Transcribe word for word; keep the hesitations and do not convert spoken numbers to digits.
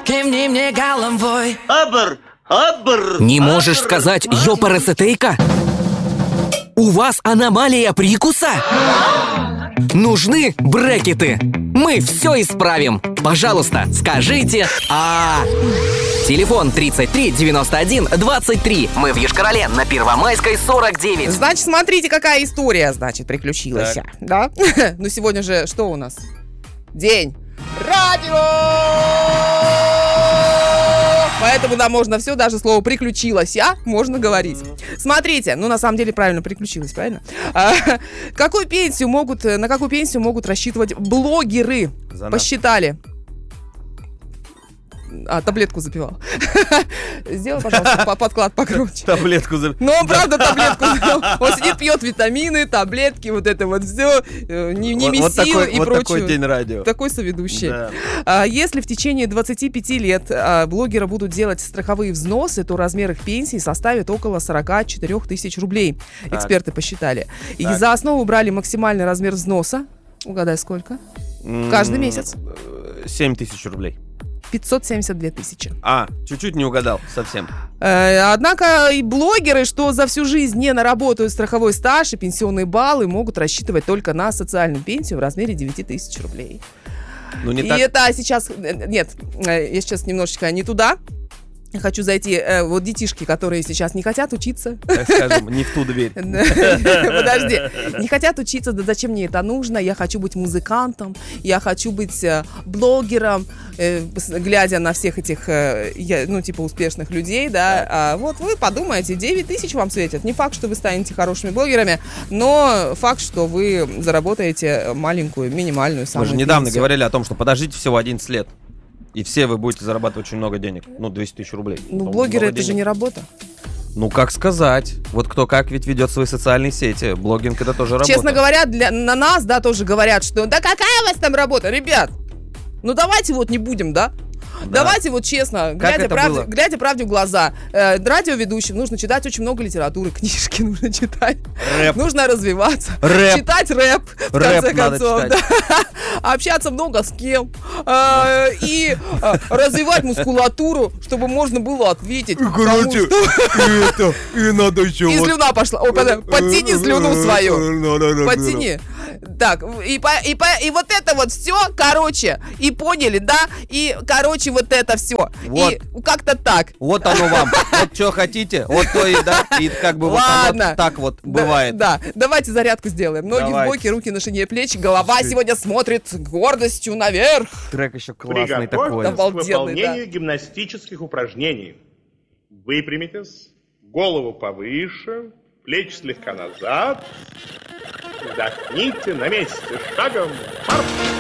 кивни мне головой. Абр, абр. Не можешь сказать ёпарасетейка? У вас аномалия прикуса? Нужны брекеты. Мы все исправим. Пожалуйста, скажите «А». Телефон тридцать три девяносто один двадцать три. Мы в Йошкар-Оле на Первомайской сорок девять. Значит, смотрите, какая история, значит, приключилась. Так. Да? Ну, сегодня же что у нас? День радио! Поэтому, да, можно все, даже слово «приключилось», а можно говорить. Смотрите, ну, на самом деле, правильно, приключилось, правильно? А, какую пенсию могут, на какую пенсию могут рассчитывать блогеры? За нас. Посчитали. А, таблетку запивал. Сделай, пожалуйста, по- подклад покруче. Таблетку за... Ну, он правда таблетку взял. Он сидит, пьет витамины, таблетки, вот это вот все, не, не Вот, вот месил такой, и вот прочее. такой день радио. Такой соведущий. Да. А, если в течение двадцати пяти лет а, блогеры будут делать страховые взносы, то размер их пенсии составит около сорок четыре тысячи рублей. Так. Эксперты посчитали. И Так. за основу брали максимальный размер взноса. Угадай, сколько? Каждый месяц. семь тысяч рублей. пятьсот семьдесят две тысячи. А, чуть-чуть не угадал, совсем. Э, Однако и блогеры, что за всю жизнь не наработают страховой стаж и пенсионные баллы, могут рассчитывать только на социальную пенсию в размере девять тысяч рублей. Ну, не И так. это сейчас... э, Нет, э, я сейчас немножечко не туда. Я хочу зайти, э, вот детишки, которые сейчас не хотят учиться. Так скажем, не в ту дверь. Подожди. Не хотят учиться, да зачем мне это нужно? Я хочу быть музыкантом, я хочу быть э, блогером, э, с- глядя на всех этих, э, я- ну, типа, успешных людей, да. А вот вы подумайте, девять тысяч вам светит. Не факт, что вы станете хорошими блогерами, но факт, что вы заработаете маленькую, минимальную Мы самую же недавно пенсию. говорили о том, что подождите всего одиннадцать лет. И все вы будете зарабатывать очень много денег. Ну, двести тысяч рублей. Ну, Ну, блогеры много это же денег. не работа. Ну, как сказать. Вот кто как ведь ведет свои социальные сети. Блогинг — это тоже работа. Честно говоря, для, на нас, да, тоже говорят, что да какая у вас там работа, ребят? Ну давайте вот не будем, да? Да. Давайте вот честно, глядя это правде, было? глядя правде в глаза, э, радиоведущим нужно читать очень много литературы, книжки нужно читать, Рэп. нужно развиваться, Рэп. читать рэп, в Рэп конце надо концов, читать. да. Общаться много с кем, э, и э, развивать мускулатуру, чтобы можно было ответить. потому Короче, что- это, и надо еще... И слюна пошла. О, подожди, подтяни слюну свою. Подтяни. Так, и, по- и, по- и вот это вот все, короче, и поняли, да? И, короче, вот это все. Вот. И как-то так. Вот оно вам. Вот что хотите, вот то и да. И как бы вот Ладно. оно так вот Да, бывает. Да, давайте зарядку сделаем. Ноги Давайте. в боки, руки на шине плеч, голова сегодня смотрит с гордостью наверх. Трек еще классный Приготовьтесь такой. Да, к обалденный, выполнению гимнастических упражнений. Выпрямитесь, голову повыше, плечи слегка назад. Вдохните на месте, шагом марш.